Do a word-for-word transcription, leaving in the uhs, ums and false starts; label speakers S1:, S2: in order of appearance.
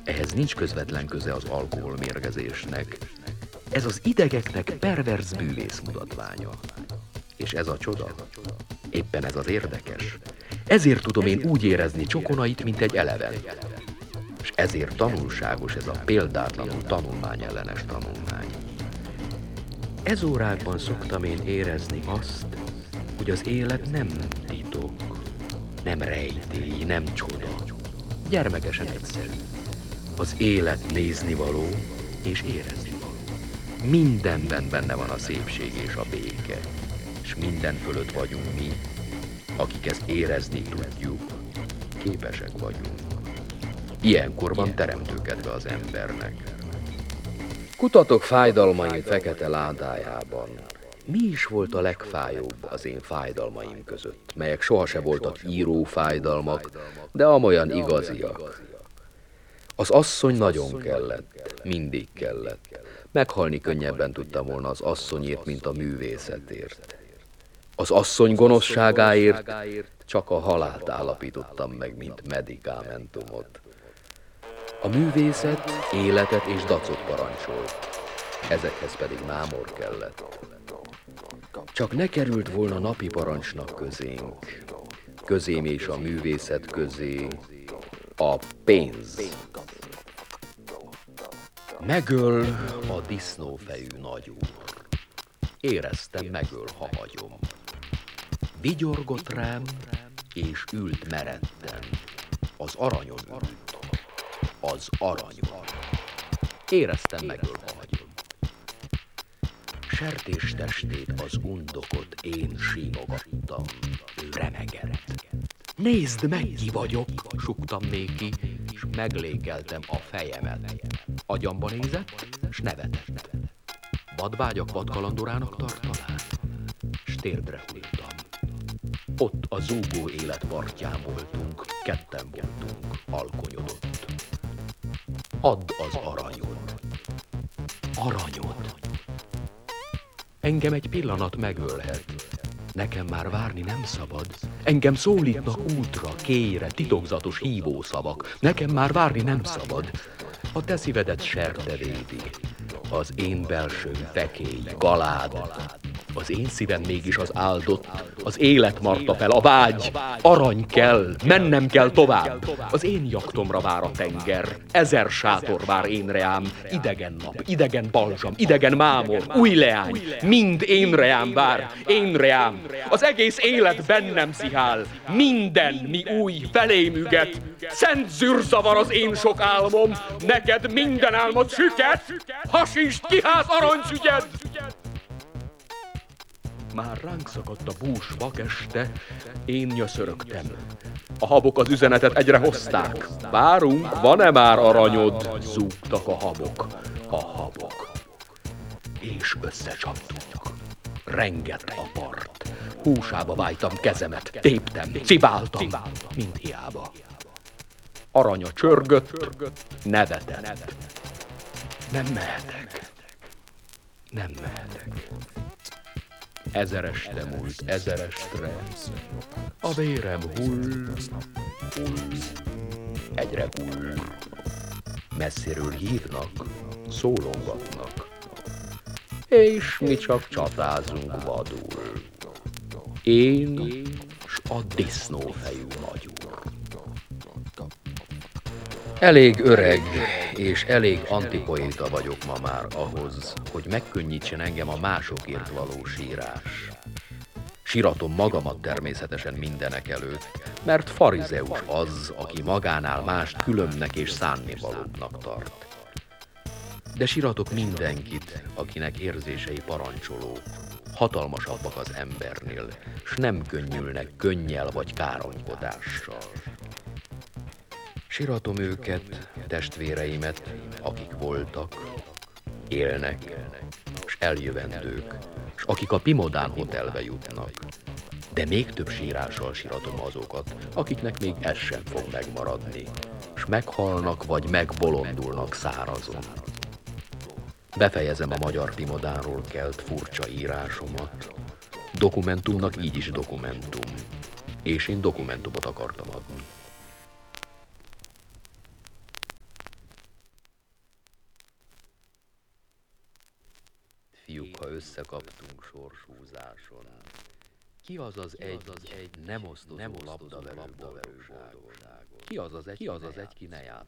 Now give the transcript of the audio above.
S1: Ehhez nincs közvetlen köze az alkoholmérgezésnek. Ez az idegeknek perverz bűvész mutatványa. És ez a csoda? Éppen ez az érdekes. Ezért tudom én úgy érezni Csokonait, mint egy eleven. És ezért tanulságos ez a példátlanul tanulmányellenes tanulmány. Ez órákban szoktam én érezni azt, hogy az élet nem titok, nem rejtély, nem csoda. Gyermekesen egyszerű. Az élet néznivaló és éreznivaló. Mindenben benne van a szépség és a béke. És minden fölött vagyunk mi, akik ezt érezni tudjuk, képesek vagyunk. Ilyenkor van teremtőkedve az embernek. Kutatok fájdalmaim fekete ládájában. Mi is volt a legfájóbb az én fájdalmaim között, melyek sohasem voltak író fájdalmak, de amolyan igaziak. Az asszony nagyon kellett, mindig kellett. Meghalni könnyebben tudtam volna az asszonyért, mint a művészetért. Az asszony gonoszságáért csak a halált állapítottam meg, mint medikámentumot. A művészet életet és dacot parancsolt, ezekhez pedig mámor kellett. Csak ne került volna napi parancsnak közénk, közém és a művészet közé a pénz. Megöl a disznófejű nagyúr. Éreztem, megöl, ha hagyom. Vigyorgott rám, és ült meredten. Az aranyon ült. Az aranyon. Éreztem, megöl, ha hagyom. Sertés testét, az undokot én símogattam. Ő remegett. Nézd meg, ki vagyok, suktam néki, és meglékeltem a fejemet. Agyamba nézett, s nevetett. Vadvágyak vadkalandorának tartalán, s térdre hullottam. Ott a zúgó élet partján voltunk, ketten voltunk, alkonyodott. Add az aranyod. Aranyod. Engem egy pillanat megölhet. Nekem már várni nem szabad. Engem szólítnak útra, kére, titokzatos hívószavak. Nekem már várni nem szabad. A te szívedet serte védi. Az én belsőm fekély, galád. Az én szívem mégis az áldott. Az élet marta fel, a vágy. Arany kell, mennem kell tovább. Az én jaktomra vár a tenger. Ezer sátor vár én reám. Idegen nap, idegen balzsam, idegen mámor, új leány. Mind én reám vár, én reám. Az egész élet bennem szihál. Minden, mi új, felém üget. Szent zűrzavar az én sok álmom. Neked minden álmod süket. Hasist, kiház aranyszügyed. Már ránk szakadt a bús vakeste, én nyöszörögtem. A habok az üzenetet egyre hozták. Várunk, van-e már aranyod? Zúgtak a habok, a habok. És összecsaptunk. Rengett a part. Húsába vájtam kezemet, téptem, cibáltam, mind hiába. Aranya csörgött, nevetett. Nem mehetek. Nem mehetek. Ezer este múlt, ezer estre. A vérem hull, hull, egyre hull. Messziről hívnak, szólongatnak. És mi csak csatázunk vadul. Én s a disznófejű nagyúr. Elég öreg és elég antipoéta vagyok ma már ahhoz, hogy megkönnyítsen engem a másokért való sírás. Síratom magamat természetesen mindenek előtt, mert farizeus az, aki magánál mást különbnek és szánnivalóbbnak tart. De síratok mindenkit, akinek érzései parancsolók, hatalmasabbak az embernél, s nem könnyülnek könnyel vagy káromkodással. Síratom őket, testvéreimet, akik voltak, élnek, s eljövendők, s akik a Pimodán hotelbe jutnak. De még több sírással síratom azokat, akiknek még ez sem fog megmaradni, s meghalnak vagy megbolondulnak szárazon. Befejezem a magyar Pimodánról kelt furcsa írásomat. Dokumentumnak így is dokumentum, és én dokumentumot akartam adni. fiúk, ha összekaptunk sorshúzáson. Ki az az egy, az egy nem osztozó labdaverő boldogságon? Ki az az egy, ki, az az egy, ki ne játszott